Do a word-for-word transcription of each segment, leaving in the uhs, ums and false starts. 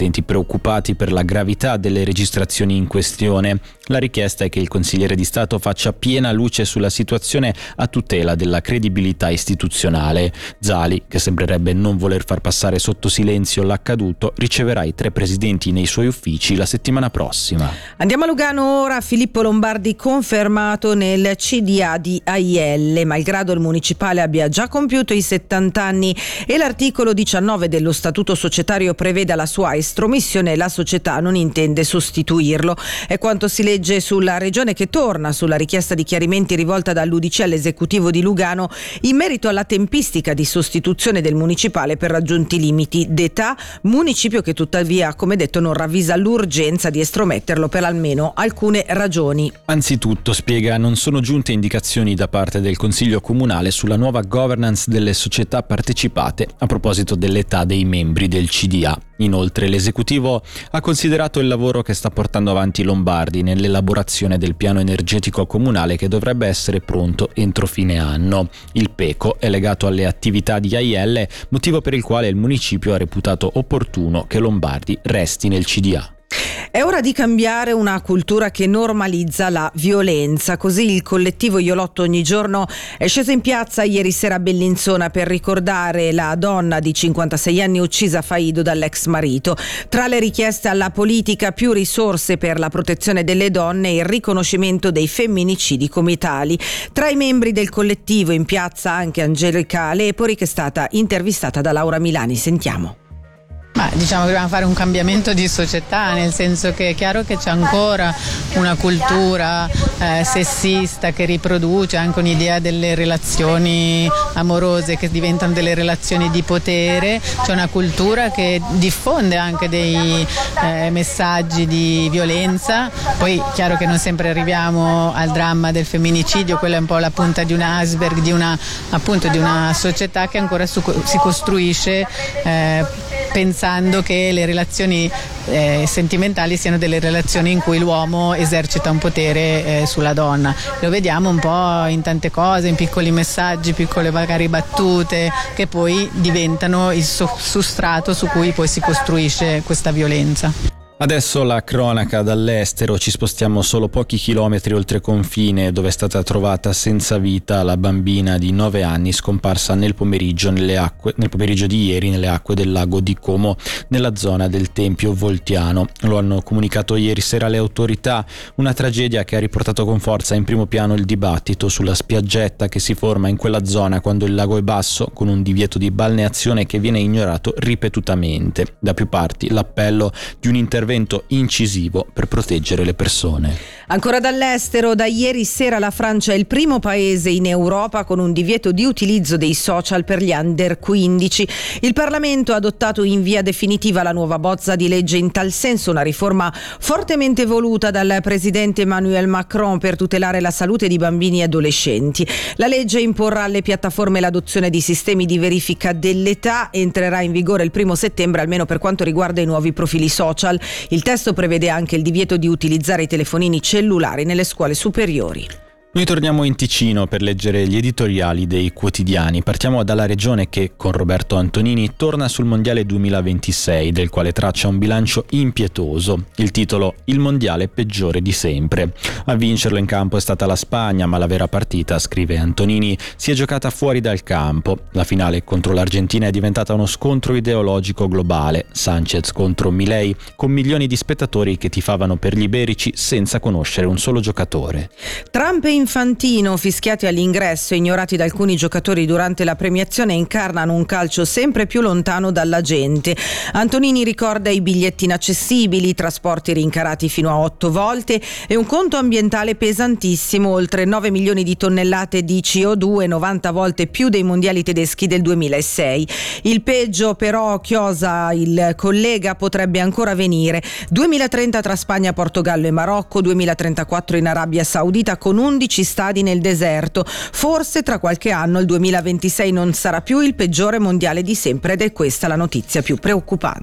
esponenti preoccupati per la gravità delle registrazioni in questione. La richiesta è che il consigliere di Stato faccia piena luce sulla situazione a tutela della credibilità istituzionale. Zali, che sembrerebbe non voler far passare sotto silenzio l'accaduto, riceverà i tre presidenti nei suoi uffici la settimana prossima. Andiamo a Lugano ora. Filippo Lombardi confermato nel C D A di A I L, malgrado il municipale abbia già compiuto i settanta anni e l'articolo diciannove dello statuto societario preveda la sua estromissione, la società non intende sostituirlo. È quanto si legge sulla regione, che torna sulla richiesta di chiarimenti rivolta dall'U D C all'esecutivo di Lugano in merito alla tempistica di sostituzione del municipale per raggiunti limiti d'età, municipio che tuttavia, come detto, non ravvisa l'urgenza di estrometterlo per almeno alcune ragioni. Anzitutto, spiega, non sono giunte indicazioni da parte del Consiglio Comunale sulla nuova governance delle società partecipate a proposito dell'età dei membri del C D A. Inoltre l'esecutivo ha considerato il lavoro che sta portando avanti Lombardi nell'elaborazione del piano energetico comunale, che dovrebbe essere pronto entro fine anno. Il PECO è legato alle attività di A I L, motivo per il quale il municipio ha reputato opportuno che Lombardi resti nel C D A. È ora di cambiare una cultura che normalizza la violenza. Così il collettivo Io Lotto Ogni Giorno è sceso in piazza ieri sera a Bellinzona per ricordare la donna di cinquantasei anni uccisa a Faido dall'ex marito. Tra le richieste alla politica, più risorse per la protezione delle donne e il riconoscimento dei femminicidi come tali. Tra i membri del collettivo in piazza anche Angelica Lepori, che è stata intervistata da Laura Milani. Sentiamo. Ma diciamo che dobbiamo fare un cambiamento di società, nel senso che è chiaro che c'è ancora una cultura eh, sessista che riproduce anche un'idea delle relazioni amorose che diventano delle relazioni di potere, c'è una cultura che diffonde anche dei eh, messaggi di violenza. Poi è chiaro che non sempre arriviamo al dramma del femminicidio, quella è un po' la punta di un iceberg di una, appunto, di una società che ancora su, si costruisce eh, pensando che le relazioni eh, sentimentali siano delle relazioni in cui l'uomo esercita un potere eh, sulla donna. Lo vediamo un po' in tante cose, in piccoli messaggi, piccole magari battute, che poi diventano il sostrato su cui poi si costruisce questa violenza. Adesso la cronaca dall'estero, ci spostiamo solo pochi chilometri oltre confine, dove è stata trovata senza vita la bambina di nove anni scomparsa nel pomeriggio nelle acque, nel pomeriggio di ieri nelle acque del lago di Como, nella zona del Tempio Voltiano. Lo hanno comunicato ieri sera le autorità, una tragedia che ha riportato con forza in primo piano il dibattito sulla spiaggetta che si forma in quella zona quando il lago è basso, con un divieto di balneazione che viene ignorato ripetutamente. Da più parti l'appello di un intervento incisivo per proteggere le persone. Ancora dall'estero, da ieri sera la Francia è il primo paese in Europa con un divieto di utilizzo dei social per gli under quindici. Il Parlamento ha adottato in via definitiva la nuova bozza di legge in tal senso, una riforma fortemente voluta dal presidente Emmanuel Macron per tutelare la salute di bambini e adolescenti. La legge imporrà alle piattaforme l'adozione di sistemi di verifica dell'età, entrerà in vigore il primo settembre almeno per quanto riguarda i nuovi profili social. Il testo prevede anche il divieto di utilizzare i telefonini cellulari nelle scuole superiori. Noi torniamo in Ticino per leggere gli editoriali dei quotidiani. Partiamo dalla regione che, con Roberto Antonini, torna sul Mondiale duemilaventisei, del quale traccia un bilancio impietoso. Il titolo: Il mondiale peggiore di sempre. A vincerlo in campo è stata la Spagna, ma la vera partita, scrive Antonini, si è giocata fuori dal campo. La finale contro l'Argentina è diventata uno scontro ideologico globale. Sanchez contro Milei, con milioni di spettatori che tifavano per gli iberici senza conoscere un solo giocatore. Trump e Infantino, fischiati all'ingresso e ignorati da alcuni giocatori durante la premiazione, incarnano un calcio sempre più lontano dalla gente. Antonini ricorda i biglietti inaccessibili, trasporti rincarati fino a otto volte e un conto ambientale pesantissimo, oltre nove milioni di tonnellate di C O due, novanta volte più dei mondiali tedeschi del duemilasei. Il peggio però, chiosa il collega, potrebbe ancora venire. duemilatrenta tra Spagna, Portogallo e Marocco, duemilatrentaquattro in Arabia Saudita con undici stadi nel deserto. Forse tra qualche anno il duemilaventisei non sarà più il peggiore mondiale di sempre ed è questa la notizia più preoccupante.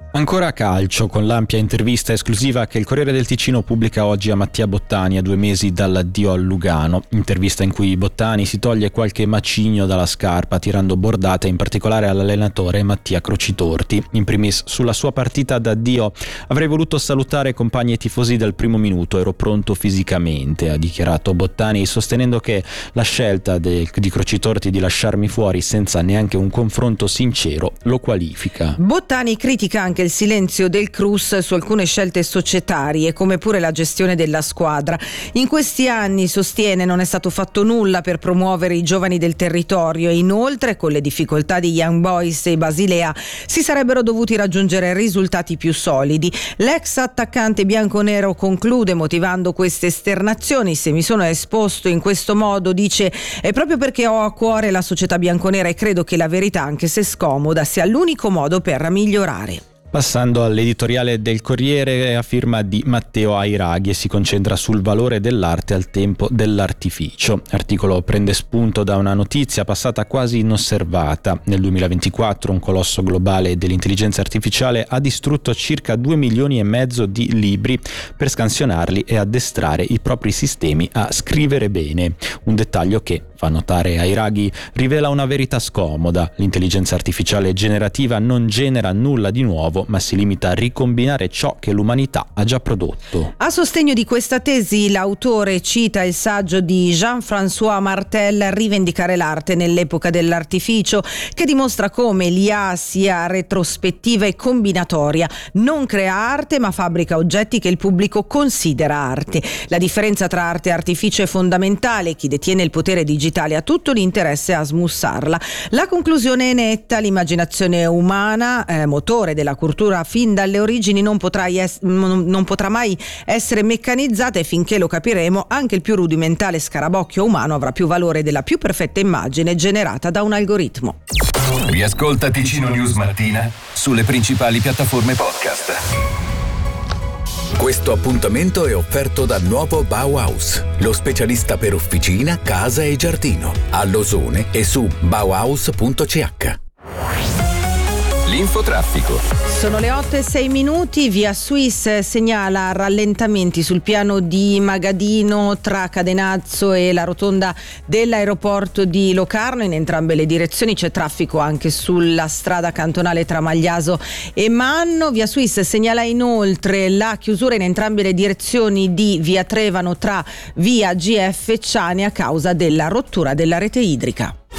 Ancora calcio, con l'ampia intervista esclusiva che il Corriere del Ticino pubblica oggi a Mattia Bottani a due mesi dall'addio al Lugano. Intervista in cui Bottani si toglie qualche macigno dalla scarpa, tirando bordate in particolare all'allenatore Mattia Crocitorti. In primis sulla sua partita d'addio: avrei voluto salutare compagni e tifosi dal primo minuto, ero pronto fisicamente, ha dichiarato Bottani, sostenendo che la scelta de- di Crocitorti di lasciarmi fuori senza neanche un confronto sincero lo qualifica. Bottani critica anche il silenzio del Crus su alcune scelte societarie, come pure la gestione della squadra. In questi anni, sostiene, non è stato fatto nulla per promuovere i giovani del territorio e inoltre, con le difficoltà di Young Boys e Basilea, si sarebbero dovuti raggiungere risultati più solidi. L'ex attaccante bianconero conclude motivando queste esternazioni: se mi sono esposto in questo modo, dice, è proprio perché ho a cuore la società bianconera e credo che la verità, anche se scomoda, sia l'unico modo per migliorare. Passando all'editoriale del Corriere, a firma di Matteo Airaghi, e si concentra sul valore dell'arte al tempo dell'artificio. L'articolo prende spunto da una notizia passata quasi inosservata. Nel duemilaventiquattro un colosso globale dell'intelligenza artificiale ha distrutto circa due milioni e mezzo di libri per scansionarli e addestrare i propri sistemi a scrivere bene. Un dettaglio che, fa notare Airaghi, rivela una verità scomoda. L'intelligenza artificiale generativa non genera nulla di nuovo, ma si limita a ricombinare ciò che l'umanità ha già prodotto. A sostegno di questa tesi, l'autore cita il saggio di Jean-François Martel, Rivendicare l'arte nell'epoca dell'artificio, che dimostra come l'I A sia retrospettiva e combinatoria. Non crea arte, ma fabbrica oggetti che il pubblico considera arte. La differenza tra arte e artificio è fondamentale. Chi detiene il potere digitale ha tutto l'interesse a smussarla. La conclusione è netta: l'immaginazione umana, eh, motore della cultura fin dalle origini, non potrà, es- non potrà mai essere meccanizzata, e finché lo capiremo anche il più rudimentale scarabocchio umano avrà più valore della più perfetta immagine generata da un algoritmo. Riascolta Ticino News Mattina sulle principali piattaforme podcast. Questo appuntamento è offerto da Nuovo Bauhaus, lo specialista per officina, casa e giardino, a Losone e su bauhaus punto c h. L'infotraffico. Sono le otto e sei minuti. Via Suisse segnala rallentamenti sul piano di Magadino tra Cadenazzo e la rotonda dell'aeroporto di Locarno. In entrambe le direzioni c'è traffico anche sulla strada cantonale tra Magliaso e Manno. Via Suisse segnala inoltre la chiusura in entrambe le direzioni di via Trevano tra via G F Ciani a causa della rottura della rete idrica.